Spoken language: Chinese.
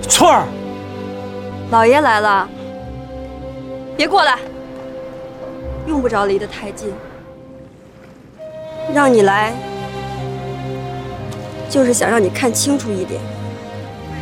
翠儿， 老爷来了，别过来，用不着离得太近。让你来，就是想让你看清楚一点。